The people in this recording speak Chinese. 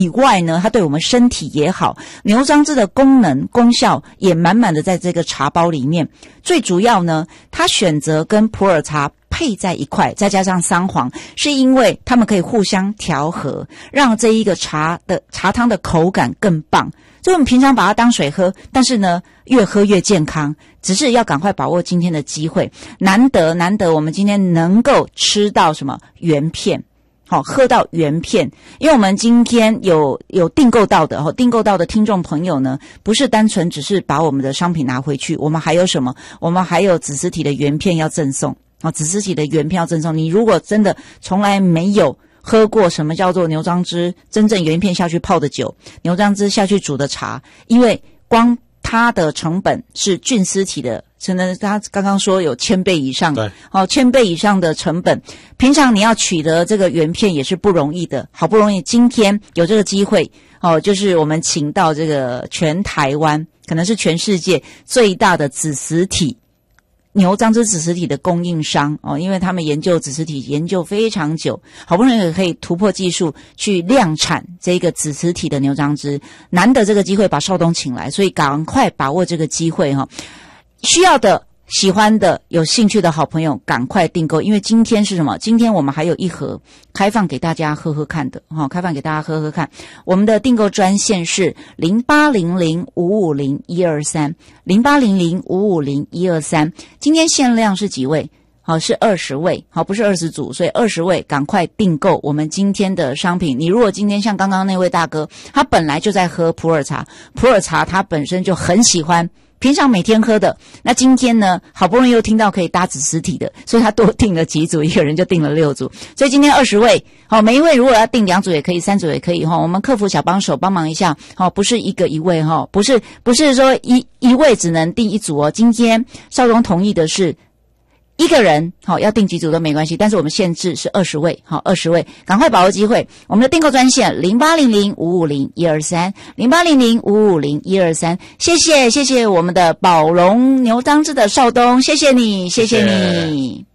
以外呢，它对我们身体也好，牛樟芝的功能功效也满满的在这个茶包里面。最主要呢，它选择跟普洱茶配在一块，再加上桑黄，是因为它们可以互相调和，让这一个茶汤的口感更棒。所以我们平常把它当水喝，但是呢，越喝越健康，只是要赶快把握今天的机会。难得我们今天能够吃到什么原片，喝到原片。因为我们今天有订购到的听众朋友呢，不是单纯只是把我们的商品拿回去，我们还有什么？我们还有紫实体的原片要赠送。紫实体的原片要赠送。你如果真的从来没有喝过什么叫做牛樟芝真正原片下去泡的酒，牛樟芝下去煮的茶，因为光它的成本是菌丝体的，真的他刚刚说有1000倍以上， 对 ，1000倍以上的成本，平常你要取得这个原片也是不容易的，好不容易今天有这个机会，就是我们请到这个全台湾，可能是全世界最大的紫实体牛樟芝紫实体的供应商因为他们研究紫实体研究非常久，好不容易可以突破技术去量产这个紫实体的牛樟芝，难得这个机会把少东请来，所以赶快把握这个机会需要的喜欢的有兴趣的好朋友赶快订购，因为今天是什么？今天我们还有一盒开放给大家喝喝看的开放给大家喝喝看。我们的订购专线是0800550123 0800550123。今天限量是几位？是20位，不是20组，所以20位赶快订购我们今天的商品。你如果今天像刚刚那位大哥，他本来就在喝普洱茶，普洱茶他本身就很喜欢，平常每天喝的，那今天呢好不容易又听到可以搭紫实体的，所以他多订了几组，一个人就订了6组，所以今天20位，每一位如果要订2组也可以，3组也可以我们客服小帮手帮忙一下不是一个一位不是说一位只能订1组今天少东同意的是一个人要订几组都没关系，但是我们限制是20位，20位，赶快把握机会。我们的订购专线0800550123 0800550123。谢谢我们的宝龙牛樟芝的少东，谢谢你。